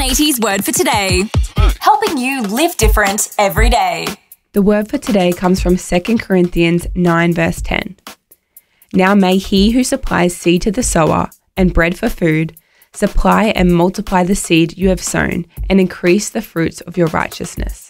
V180's Word for Today, helping you live different every day. The word for today comes from 2 Corinthians 9 verse 10. Now may he who supplies seed to the sower and bread for food supply and multiply the seed you have sown and increase the fruits of your righteousness.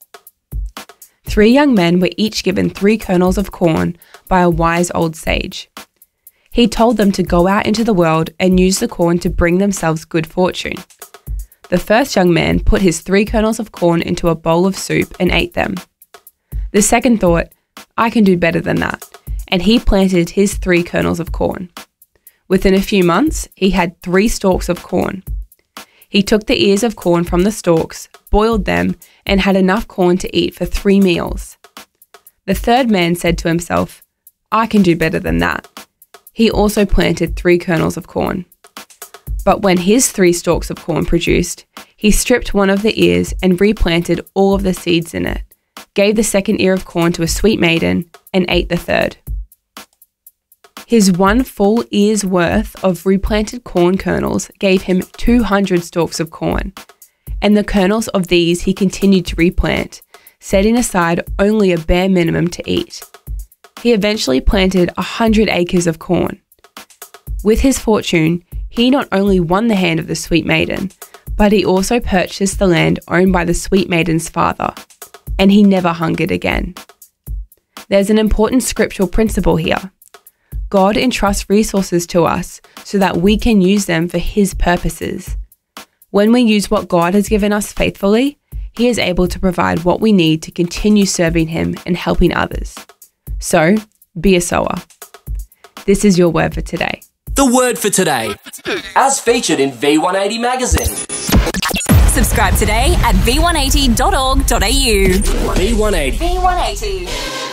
3 young men were each given 3 kernels of corn by a wise old sage. He told them to go out into the world and use the corn to bring themselves good fortune. The first young man put his 3 kernels of corn into a bowl of soup and ate them. The second thought, I can do better than that, and he planted his 3 kernels of corn. Within a few months, he had 3 stalks of corn. He took the ears of corn from the stalks, boiled them, and had enough corn to eat for 3 meals. The third man said to himself, I can do better than that. He also planted 3 kernels of corn. But when his 3 stalks of corn produced, he stripped one of the ears and replanted all of the seeds in it, gave the second ear of corn to a sweet maiden, and ate the third. His 1 full ear's worth of replanted corn kernels gave him 200 stalks of corn, and the kernels of these he continued to replant, setting aside only a bare minimum to eat. He eventually planted 100 acres of corn. With his fortune, he not only won the hand of the sweet maiden, but he also purchased the land owned by the sweet maiden's father, and he never hungered again. There's an important scriptural principle here. God entrusts resources to us so that we can use them for His purposes. When we use what God has given us faithfully, He is able to provide what we need to continue serving Him and helping others. So, be a sower. This is your word for today. The word for today, as featured in V180 magazine. Subscribe today at v180.org.au. V180. V180.